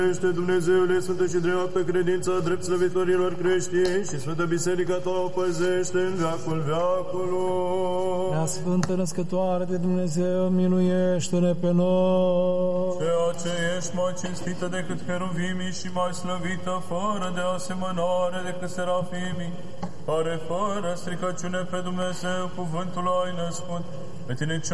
Ește Dumnezeule, sfântă și dreaptă credința drept slăvitorilor creștini și Sfântă Biserica ta o păzește în veacul veacului. Prea Sfântă Născătoare de Dumnezeu, miluiește-ne pe noi. Ceea ce ești mai cinstită decât heruvimii și mai slăvită, fără de asemănare decât serafimii, care fără stricăciune pe Dumnezeu cuvântul ai născut, pe tine